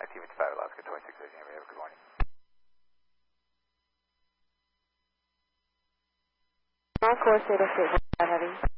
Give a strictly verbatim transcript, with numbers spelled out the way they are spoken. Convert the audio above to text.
Team five Alaska twenty-six eighteen. Have a good morning. All course eight oh six, heavy.